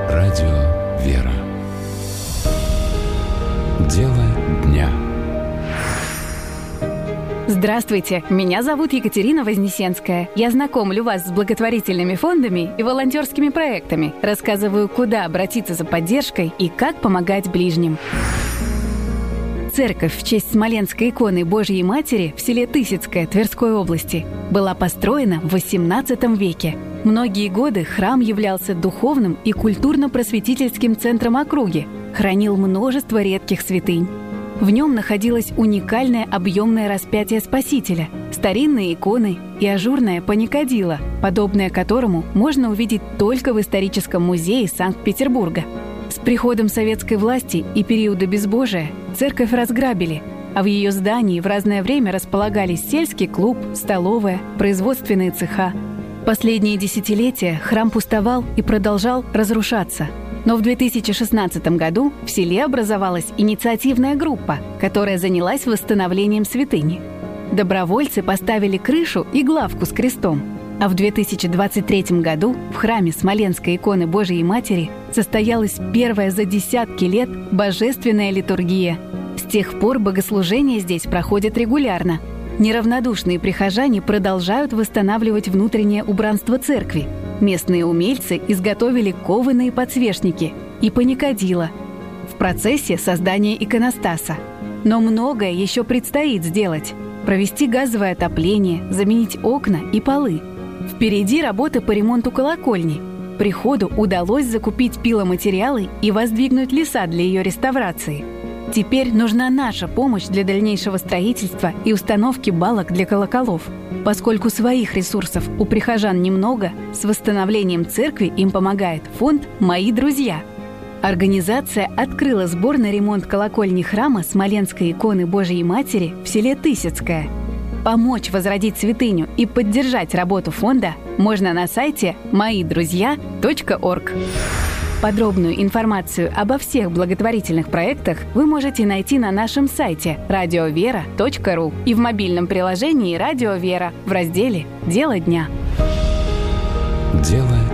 Радио «Вера». Дело дня. Здравствуйте, меня зовут Екатерина Вознесенская. Я знакомлю вас с благотворительными фондами и волонтерскими проектами. Рассказываю, куда обратиться за поддержкой и как помогать ближним. Церковь в честь Смоленской иконы Божьей Матери в селе Тысяцкое Тверской области была построена в XVIII веке. Многие годы храм являлся духовным и культурно-просветительским центром округи, хранил множество редких святынь. В нем находилось уникальное объемное распятие Спасителя, старинные иконы и ажурное паникадило, подобное которому можно увидеть только в историческом музее Санкт-Петербурга. С приходом советской власти и периода безбожия церковь разграбили, а в ее здании в разное время располагались сельский клуб, столовая, производственные цеха. Последние десятилетия храм пустовал и продолжал разрушаться. Но в 2016 году в селе образовалась инициативная группа, которая занялась восстановлением святыни. Добровольцы поставили крышу и главку с крестом. А в 2023 году в храме Смоленской иконы Божией Матери состоялась первая за десятки лет божественная литургия. С тех пор богослужения здесь проходят регулярно. Неравнодушные прихожане продолжают восстанавливать внутреннее убранство церкви. Местные умельцы изготовили кованые подсвечники и паникадило. В процессе создания иконостаса. Но многое еще предстоит сделать. Провести газовое отопление, заменить окна и полы. Впереди работы по ремонту колокольни. Приходу удалось закупить пиломатериалы и воздвигнуть леса для ее реставрации. Теперь нужна наша помощь для дальнейшего строительства и установки балок для колоколов. Поскольку своих ресурсов у прихожан немного, с восстановлением церкви им помогает фонд «Мои друзья». Организация открыла сбор на ремонт колокольни храма Смоленской иконы Божией Матери в селе Тысяцкое. Помочь возродить святыню и поддержать работу фонда можно на сайте moiдрузья.org. Подробную информацию обо всех благотворительных проектах вы можете найти на нашем сайте radiovera.ru и в мобильном приложении «Радио Вера» в разделе «Дело дня». Дело